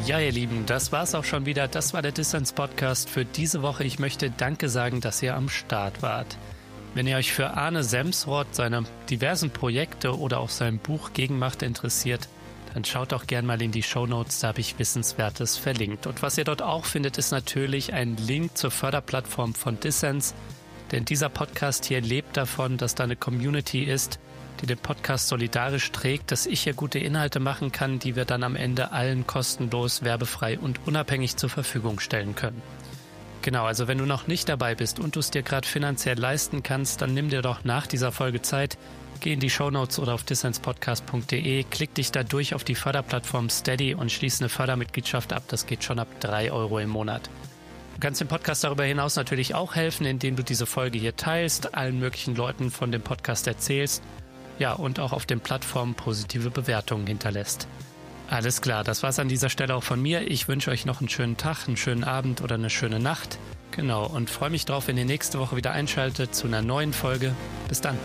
Ja, ihr Lieben, das war's auch schon wieder. Das war der Dissens-Podcast für diese Woche. Ich möchte Danke sagen, dass ihr am Start wart. Wenn ihr euch für Arne Semsrott, seine diversen Projekte oder auch sein Buch Gegenmacht interessiert, dann schaut doch gern mal in die Shownotes, da habe ich Wissenswertes verlinkt. Und was ihr dort auch findet, ist natürlich ein Link zur Förderplattform von Dissens, denn dieser Podcast hier lebt davon, dass da eine Community ist, die den Podcast solidarisch trägt, dass ich hier gute Inhalte machen kann, die wir dann am Ende allen kostenlos, werbefrei und unabhängig zur Verfügung stellen können. Genau, also wenn du noch nicht dabei bist und du es dir gerade finanziell leisten kannst, dann nimm dir doch nach dieser Folge Zeit, geh in die Shownotes oder auf dissenspodcast.de, klick dich da durch auf die Förderplattform Steady und schließ eine Fördermitgliedschaft ab. Das geht schon ab 3 Euro im Monat. Du kannst dem Podcast darüber hinaus natürlich auch helfen, indem du diese Folge hier teilst, allen möglichen Leuten von dem Podcast erzählst, ja, und auch auf den Plattformen positive Bewertungen hinterlässt. Alles klar, das war's an dieser Stelle auch von mir. Ich wünsche euch noch einen schönen Tag, einen schönen Abend oder eine schöne Nacht. Genau, und freue mich drauf, wenn ihr nächste Woche wieder einschaltet zu einer neuen Folge. Bis dann.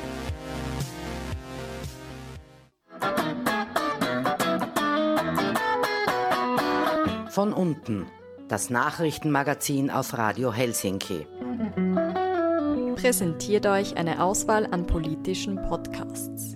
Von unten, das Nachrichtenmagazin auf Radio Helsinki. Präsentiert euch eine Auswahl an politischen Podcasts.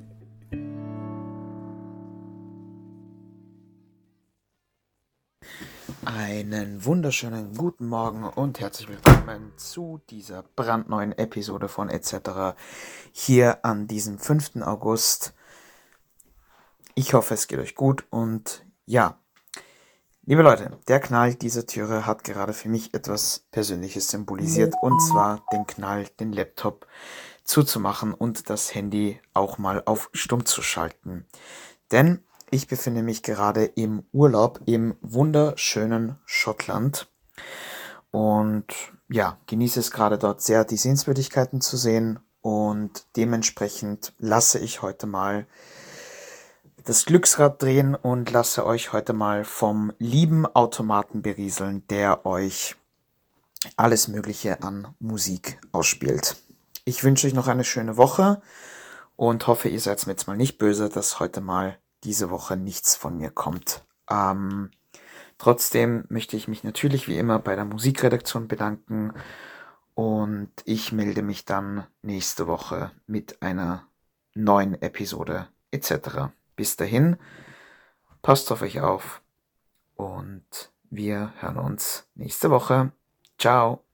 Einen wunderschönen guten Morgen und herzlich willkommen zu dieser brandneuen Episode von etc. hier an diesem 5. August. Ich hoffe, es geht euch gut und ja, liebe Leute, der Knall dieser Türe hat gerade für mich etwas Persönliches symbolisiert und zwar den Knall, den Laptop zuzumachen und das Handy auch mal auf Stumm zu schalten. Denn ich befinde mich gerade im Urlaub im wunderschönen Schottland und ja, genieße es gerade dort sehr, die Sehenswürdigkeiten zu sehen und dementsprechend lasse ich heute mal das Glücksrad drehen und lasse euch heute mal vom lieben Automaten berieseln, der euch alles Mögliche an Musik ausspielt. Ich wünsche euch noch eine schöne Woche und hoffe, ihr seid mir jetzt mal nicht böse, dass heute mal diese Woche nichts von mir kommt. Trotzdem möchte ich mich natürlich wie immer bei der Musikredaktion bedanken und ich melde mich dann nächste Woche mit einer neuen Episode etc. Bis dahin, passt auf euch auf und wir hören uns nächste Woche. Ciao!